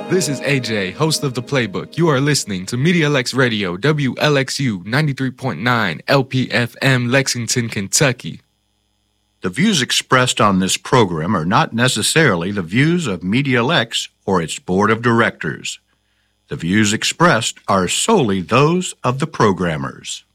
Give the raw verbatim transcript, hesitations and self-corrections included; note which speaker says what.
Speaker 1: This is A J, host of The Playbook. You are listening to Media Lex Radio, W L X U ninety-three point nine, L P F M, Lexington, Kentucky.
Speaker 2: The views expressed on this program are not necessarily the views of Media Lex or its board of directors. The views expressed are solely those of the programmers.